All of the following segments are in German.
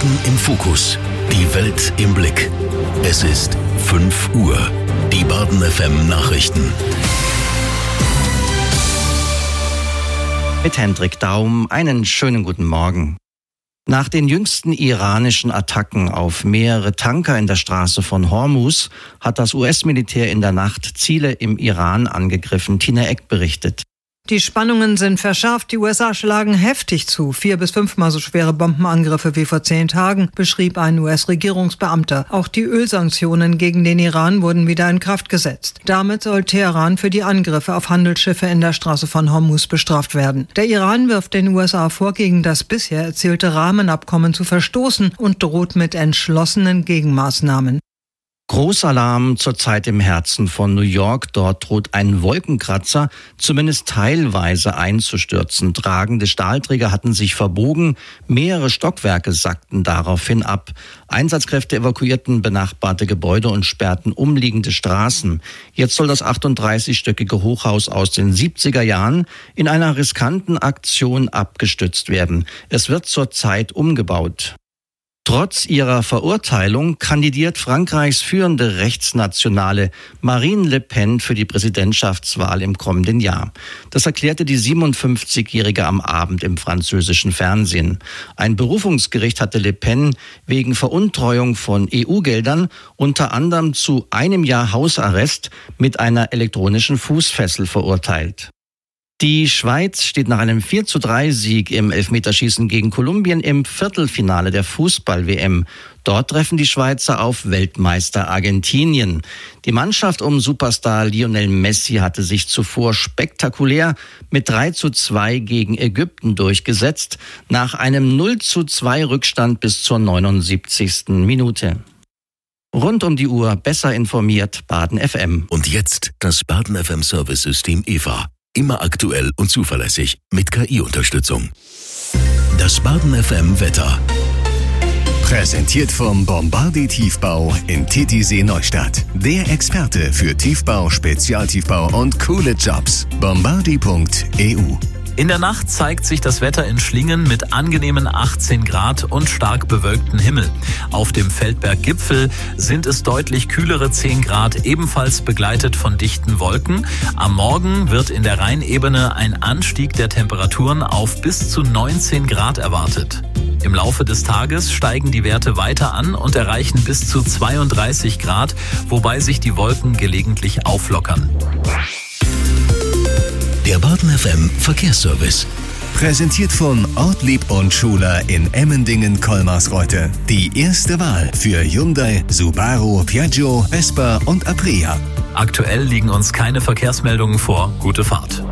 Baden im Fokus. Die Welt im Blick. Es ist 5 Uhr. Die Baden FM Nachrichten. Mit Hendrik Daum einen schönen guten Morgen. Nach den jüngsten iranischen Attacken auf mehrere Tanker in der Straße von Hormuz hat das US-Militär in der Nacht Ziele im Iran angegriffen. Tina Eck berichtet. Die Spannungen sind verschärft. Die USA schlagen heftig zu. 4- bis 5-mal so schwere Bombenangriffe wie vor 10 Tagen, beschrieb ein US-Regierungsbeamter. Auch die Ölsanktionen gegen den Iran wurden wieder in Kraft gesetzt. Damit soll Teheran für die Angriffe auf Handelsschiffe in der Straße von Hormuz bestraft werden. Der Iran wirft den USA vor, gegen das bisher erzielte Rahmenabkommen zu verstoßen und droht mit entschlossenen Gegenmaßnahmen. Großalarm zurzeit im Herzen von New York. Dort droht ein Wolkenkratzer zumindest teilweise einzustürzen. Tragende Stahlträger hatten sich verbogen. Mehrere Stockwerke sackten daraufhin ab. Einsatzkräfte evakuierten benachbarte Gebäude und sperrten umliegende Straßen. Jetzt soll das 38-stöckige Hochhaus aus den 70er Jahren in einer riskanten Aktion abgestützt werden. Es wird zurzeit umgebaut. Trotz ihrer Verurteilung kandidiert Frankreichs führende Rechtsnationale Marine Le Pen für die Präsidentschaftswahl im kommenden Jahr. Das erklärte die 57-Jährige am Abend im französischen Fernsehen. Ein Berufungsgericht hatte Le Pen wegen Veruntreuung von EU-Geldern unter anderem zu 1 Jahr Hausarrest mit einer elektronischen Fußfessel verurteilt. Die Schweiz steht nach einem 4:3-Sieg im Elfmeterschießen gegen Kolumbien im Viertelfinale der Fußball-WM. Dort treffen die Schweizer auf Weltmeister Argentinien. Die Mannschaft um Superstar Lionel Messi hatte sich zuvor spektakulär mit 3:2 gegen Ägypten durchgesetzt, nach einem 0:2 Rückstand bis zur 79. Minute. Rund um die Uhr besser informiert Baden FM. Und jetzt das Baden FM Service-System EVA. Immer aktuell und zuverlässig mit KI-Unterstützung. Das Baden FM Wetter. Präsentiert vom Bombardier Tiefbau in Titisee Neustadt. Der Experte für Tiefbau, Spezialtiefbau und coole Jobs. Bombardier.eu. In der Nacht zeigt sich das Wetter in Schlingen mit angenehmen 18 Grad und stark bewölktem Himmel. Auf dem Feldberg-Gipfel sind es deutlich kühlere 10 Grad, ebenfalls begleitet von dichten Wolken. Am Morgen wird in der Rheinebene ein Anstieg der Temperaturen auf bis zu 19 Grad erwartet. Im Laufe des Tages steigen die Werte weiter an und erreichen bis zu 32 Grad, wobei sich die Wolken gelegentlich auflockern. Der Baden FM Verkehrsservice. Präsentiert von Ortlieb und Schuler in Emmendingen-Kolmarsreuth. Die erste Wahl für Hyundai, Subaru, Piaggio, Vespa und Aprilia. Aktuell liegen uns keine Verkehrsmeldungen vor. Gute Fahrt.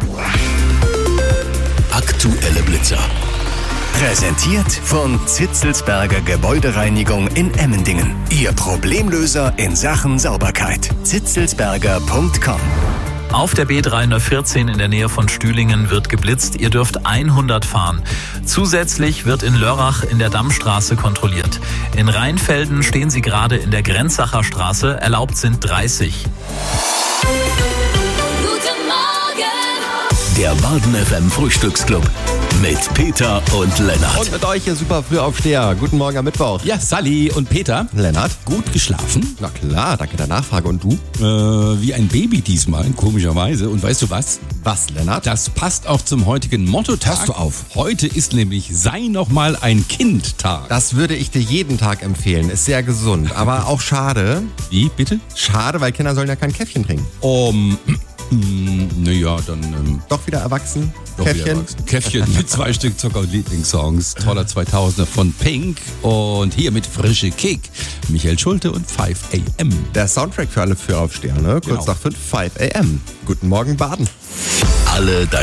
Aktuelle Blitzer. Präsentiert von Zitzelsberger Gebäudereinigung in Emmendingen. Ihr Problemlöser in Sachen Sauberkeit. zitzelsberger.com. Auf der B314 in der Nähe von Stühlingen wird geblitzt. Ihr dürft 100 fahren. Zusätzlich wird in Lörrach in der Dammstraße kontrolliert. In Rheinfelden stehen Sie gerade in der Grenzacher Straße. Erlaubt sind 30. Guten Morgen! Der Baden FM Frühstücksclub mit Peter und Lennart. Und mit euch, ihr super Frühaufsteher. Guten Morgen am Mittwoch. Ja, Sally und Peter. Lennart. Gut geschlafen? Na klar, danke der Nachfrage. Und du? Wie ein Baby diesmal, komischerweise. Und weißt du was? Was, Lennart? Das passt auch zum heutigen Mottotag. Passt du auf. Heute ist nämlich Sei noch mal ein Kind-Tag. Das würde ich dir jeden Tag empfehlen. Ist sehr gesund, aber auch schade. Wie, bitte? Schade, weil Kinder sollen ja kein Käffchen trinken. Naja, dann... Doch wieder erwachsen? Doch Käffchen? wieder erwachsen. Käffchen mit 2 Stück Zucker und Lieblingssongs. Toller 2000er von Pink. Und hier mit Frische Kick. Michael Schulte und 5 AM. Der Soundtrack für alle Frühaufsteher, ne? Kurz Genau. nach 5 am. Guten Morgen, Baden. Alle